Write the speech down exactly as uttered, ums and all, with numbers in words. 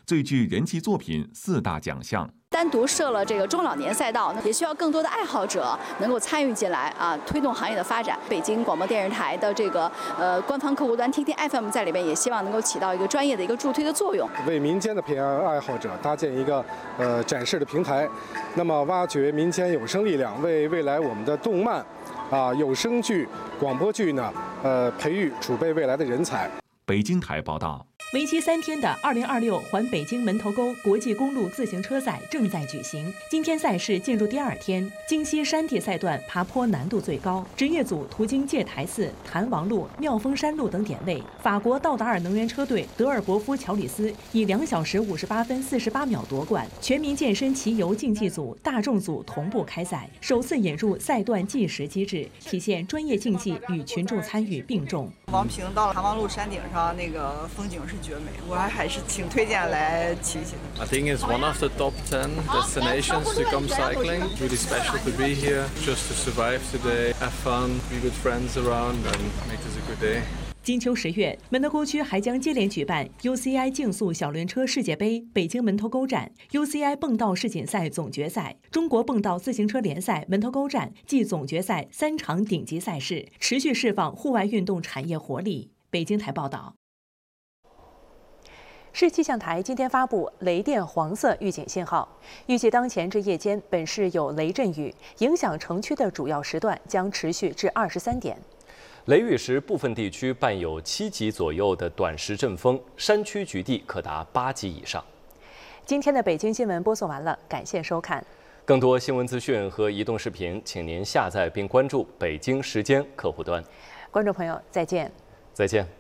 最具人气作品四大奖项。 单独设了这个中老年赛道，也需要更多的爱好者能够参与进来啊，推动行业的发展。北京广播电视台的这个呃官方客户端听听 F M 在里边也希望能够起到一个专业的一个助推的作用， 为民间的平安爱好者搭建一个呃展示的平台，那么挖掘民间有声力量，为未来我们的动漫啊、有声剧、广播剧呢呃培育储备未来的人才。 北京台报道。 为期三天的二零二六环北京门头沟国际公路自行车赛正在举行。今天赛事进入第二天，京西山地赛段爬坡难度最高，职业组途经戒台寺、谭王路、妙峰山路等点位。法国道达尔能源车队德尔伯夫乔里斯以两小时五十八分四十八秒夺冠。全民健身骑游竞技组、大众组同步开赛，首次引入赛段计时机制，体现专业竞技与群众参与并重。 王平到了谭王路山顶上，那个风景是绝美，我还还是挺推荐来骑骑的。 I think it's one of the top ten destinations to come cycling. Really special to be here, just to survive today, have fun, be with friends around, and make this a good day. 金秋十月，门头沟区还将接连举办 U C I 竞速小轮车世界杯北京门头沟站、U C I 蹦道世锦赛总决赛、中国蹦道自行车联赛门头沟站暨总决赛三场顶级赛事，持续释放户外运动产业活力。北京台报道。市气象台今天发布雷电黄色预警信号，预计当前至夜间本市有雷阵雨，影响城区的主要时段将持续至二十三点。 雷雨时，部分地区伴有七级左右的短时阵风，山区局地可达八级以上。 今天的北京新闻播送完了，感谢收看。 更多新闻资讯和移动视频，请您下载并关注北京时间客户端。 观众朋友，再见。 再见。